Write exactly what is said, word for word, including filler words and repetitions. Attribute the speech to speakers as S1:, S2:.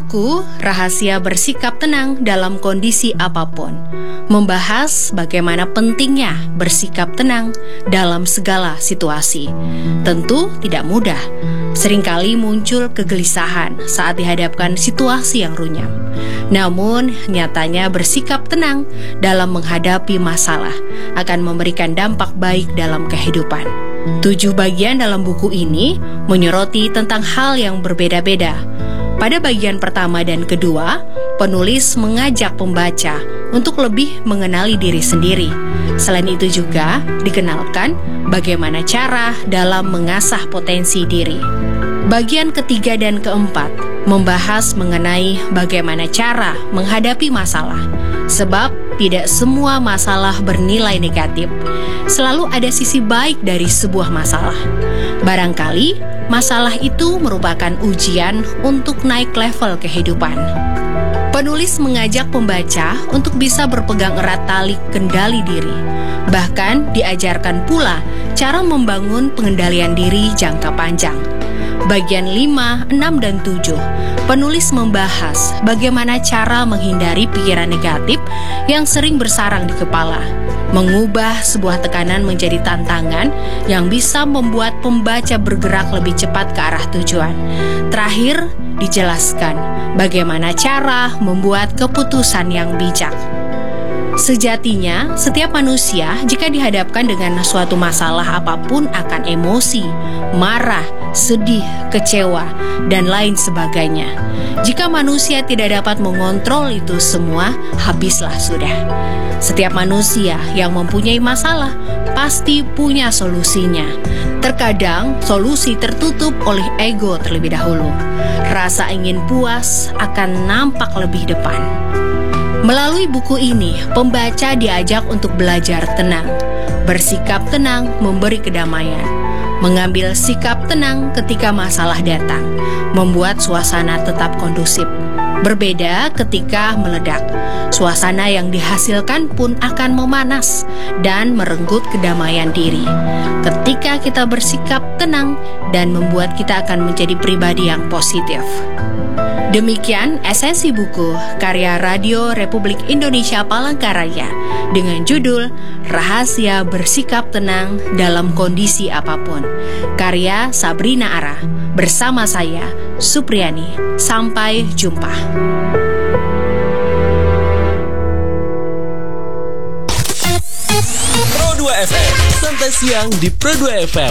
S1: Buku Rahasia Bersikap Tenang Dalam Kondisi Apapun membahas bagaimana pentingnya bersikap tenang dalam segala situasi. Tentu tidak mudah. Seringkali muncul kegelisahan saat dihadapkan situasi yang runyam. Namun, nyatanya bersikap tenang dalam menghadapi masalah akan memberikan dampak baik dalam kehidupan. Tujuh bagian dalam buku ini menyoroti tentang hal yang berbeda-beda. Pada bagian pertama dan kedua, penulis mengajak pembaca untuk lebih mengenali diri sendiri. Selain itu juga dikenalkan bagaimana cara dalam mengasah potensi diri. Bagian ketiga dan keempat membahas mengenai bagaimana cara menghadapi masalah. Sebab tidak semua masalah bernilai negatif. Selalu ada sisi baik dari sebuah masalah. Barangkali masalah itu merupakan ujian untuk naik level kehidupan. Penulis mengajak pembaca untuk bisa berpegang erat tali kendali diri. Bahkan diajarkan pula cara membangun pengendalian diri jangka panjang. Bagian lima, enam, dan tujuh, penulis membahas bagaimana cara menghindari pikiran negatif yang sering bersarang di kepala, mengubah sebuah tekanan menjadi tantangan yang bisa membuat pembaca bergerak lebih cepat ke arah tujuan. Terakhir, dijelaskan bagaimana cara membuat keputusan yang bijak. Sejatinya, setiap manusia jika dihadapkan dengan suatu masalah apapun akan emosi, marah, sedih, kecewa, dan lain sebagainya. Jika manusia tidak dapat mengontrol itu semua, habislah sudah. Setiap manusia yang mempunyai masalah pasti punya solusinya. Terkadang solusi tertutup oleh ego terlebih dahulu. Rasa ingin puas akan nampak lebih depan. Melalui buku ini, pembaca diajak untuk belajar tenang, bersikap tenang memberi kedamaian, mengambil sikap tenang ketika masalah datang, membuat suasana tetap kondusif. Berbeda ketika meledak, suasana yang dihasilkan pun akan memanas dan merenggut kedamaian diri. Ketika kita bersikap tenang dan membuat kita akan menjadi pribadi yang positif. Demikian esensi buku karya Radio Republik Indonesia Palangkaraya dengan judul Rahasia Bersikap Tenang Dalam Kondisi Apapun, karya Sabrina Ara. Bersama saya, Supriani. Sampai jumpa.
S2: Pro dua F M, santai siang di Pro dua F M.